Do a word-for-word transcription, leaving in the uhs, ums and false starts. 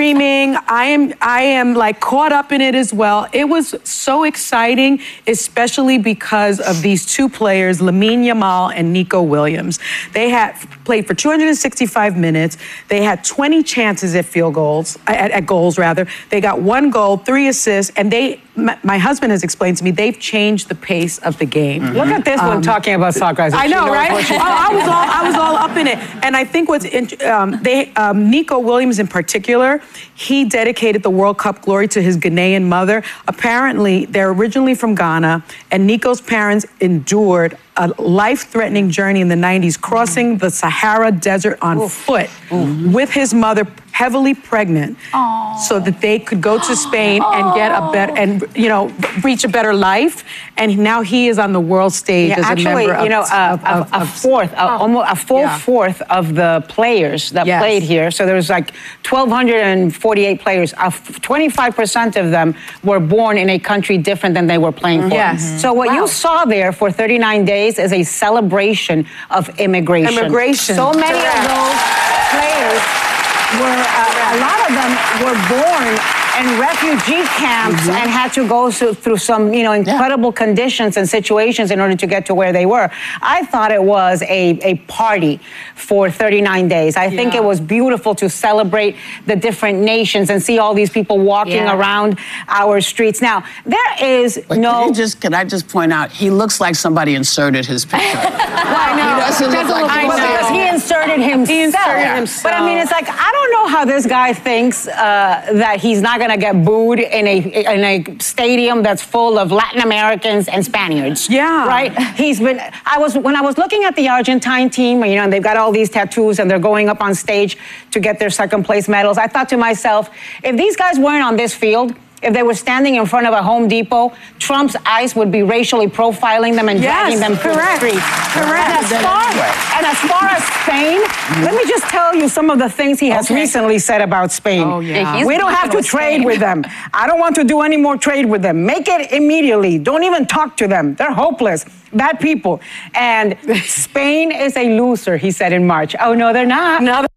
screaming. I am, I am like caught up in it as well. It was so exciting, especially because of these two players, Lamine Yamal and Nico Williams. They had played for two hundred sixty-five minutes. They had twenty chances at field goals, at, at goals rather. They got one goal, three assists, and they, my, my husband has explained to me, they've changed the pace of the game. Mm-hmm. Look at this um, one talking about soccer. I know, right? oh, I was all, I was all up in it. And I think what's, in, um, they, um, Nico Williams in particular, he dedicated the World Cup glory to his Ghanaian mother. Apparently, they're originally from Ghana, and Nico's parents endured a life-threatening journey in the nineties, crossing the Sahara Desert on Oof. foot Oof. with his mother heavily pregnant, Aww. so that they could go to Spain and get a better, and you know, reach a better life. And now he is on the world stage yeah, as actually, a member of, you know, uh, of, of, a, a fourth, a, oh. almost a full yeah. fourth of the players that yes. played here. So there was like one thousand two hundred forty-eight players. Uh, twenty-five percent of them were born in a country different than they were playing for. Yes. Mm-hmm. So what wow. you saw there for thirty-nine days is a celebration of immigration. Immigration. So many Correct. of those players were, uh, a lot of them were born in refugee camps mm-hmm. and had to go so, through some, you know, incredible yeah. conditions and situations in order to get to where they were. I thought it was a, a party for thirty-nine days. I yeah. think it was beautiful to celebrate the different nations and see all these people walking yeah. around our streets. Now, there is Wait, no... Can, you just, can I just point out, he looks like somebody inserted his picture. Well, I know. He doesn't look like I know. Because he inserted himself. He inserted himself. But I mean, it's like, I don't know how this guy thinks uh, that he's not going to get booed in a in a stadium that's full of Latin Americans and Spaniards. Yeah. Right? He's been, I was, when I was looking at the Argentine team, you know, and they've got all these tattoos and they're going up on stage to get their second place medals, I thought to myself, if these guys weren't on this field, if they were standing in front of a Home Depot, Trump's ICE would be racially profiling them and yes, dragging them through correct. the streets. Correct. And as, far, and as far as Spain, mm-hmm. let me just tell you some of the things he has okay. recently said about Spain. Oh, yeah. We don't have to trade Spain. with them. I don't want to do any more trade with them. Make it immediately. Don't even talk to them. They're hopeless. Bad people. And Spain is a loser, he said in March. Oh, no, they're not. No,